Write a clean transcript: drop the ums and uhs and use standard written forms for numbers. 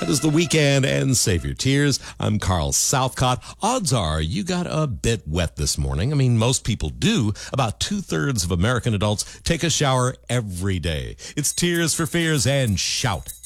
That is The Weekend and Save Your Tears. I'm Carl Southcott. Odds are you got a bit wet this morning. I mean, most people do. About 2/3 of American adults take a shower every day. It's Tears for Fears and Shout.